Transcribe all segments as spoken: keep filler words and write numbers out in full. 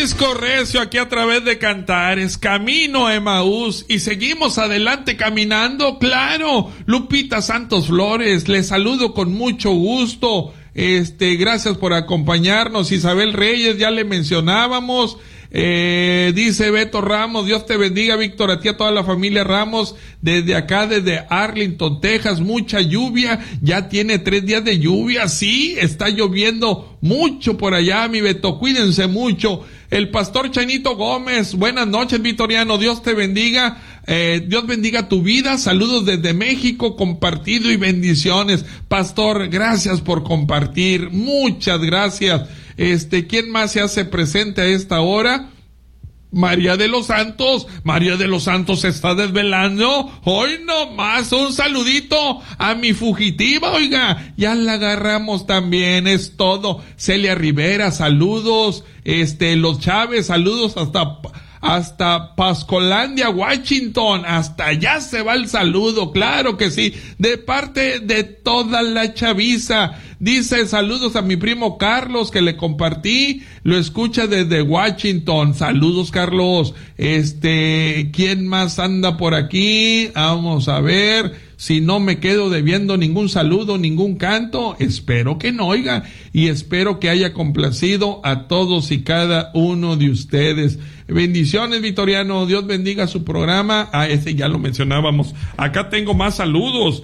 disco recio aquí a través de Cantares, camino a Emaús, y seguimos adelante caminando, claro. Lupita Santos Flores, les saludo con mucho gusto. Este, gracias por acompañarnos. Isabel Reyes, ya le mencionábamos. Eh, dice Beto Ramos, Dios te bendiga, Víctor, a ti, a toda la familia Ramos, desde acá, desde Arlington, Texas, mucha lluvia, ya tiene tres días de lluvia, sí, está lloviendo mucho por allá, mi Beto, cuídense mucho. El pastor Chanito Gómez, buenas noches, Vitoriano, Dios te bendiga, eh, Dios bendiga tu vida, saludos desde México, compartido y bendiciones. Pastor, gracias por compartir, muchas gracias. Este, ¿quién más se hace presente a esta hora? María de los Santos, María de los Santos se está desvelando, hoy nomás, un saludito a mi fugitiva, oiga, ya la agarramos también, es todo. Celia Rivera, saludos, este, los Chávez, saludos hasta, hasta Pascolandia, Washington, hasta allá se va el saludo, claro que sí, de parte de toda la chaviza. Dice, saludos a mi primo Carlos, que le compartí, lo escucha desde Washington. Saludos, Carlos. Este, ¿quién más anda por aquí? Vamos a ver si no me quedo debiendo ningún saludo, ningún canto. Espero que no, oiga, y espero que haya complacido a todos y cada uno de ustedes. Bendiciones, Vitoriano, Dios bendiga su programa. Ah, ese ya lo mencionábamos. Acá tengo más saludos.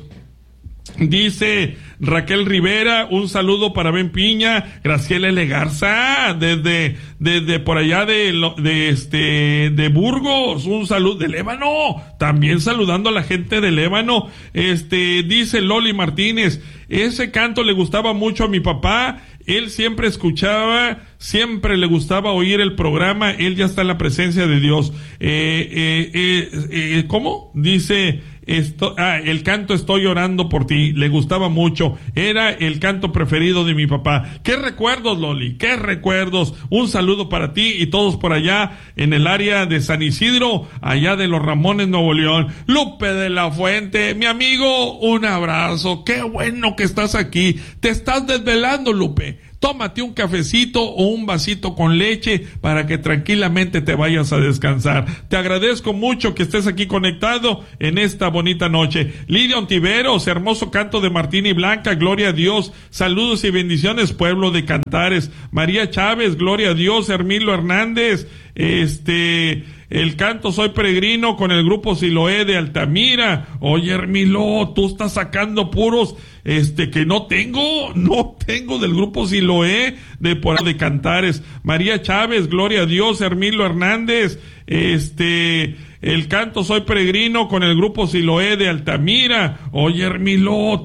Dice Raquel Rivera, un saludo para Ben Piña, Graciela L. Garza, desde, desde por allá de, de este, de Burgos, un saludo de Lébano, también saludando a la gente de Lébano. Este, dice Loli Martínez, ese canto le gustaba mucho a mi papá, él siempre escuchaba, siempre le gustaba oír el programa, él ya está en la presencia de Dios. Eh, eh, eh, eh, ¿cómo? Dice, Esto, ah, el canto Estoy orando por ti, le gustaba mucho, era el canto preferido de mi papá. Qué recuerdos, Loli, qué recuerdos. Un saludo para ti y todos por allá en el área de San Isidro, allá de los Ramones, Nuevo León. Lupe de la Fuente, mi amigo, un abrazo, qué bueno que estás aquí. Te estás desvelando, Lupe. Tómate un cafecito o un vasito con leche para que tranquilamente te vayas a descansar. Te agradezco mucho que estés aquí conectado en esta bonita noche. Lidia Ontiveros, hermoso canto de Martín y Blanca, gloria a Dios. Saludos y bendiciones, pueblo de Cantares. María Chávez, gloria a Dios. Hermilo Hernández, este... el canto Soy Peregrino con el grupo Siloé de Altamira. Oye, Hermilo, tú estás sacando puros, este, que no tengo, no tengo del grupo Siloé de por de Cantares. María Chávez, gloria a Dios. Hermilo Hernández, este, el canto Soy Peregrino con el grupo Siloé de Altamira. Oye, Hermilo,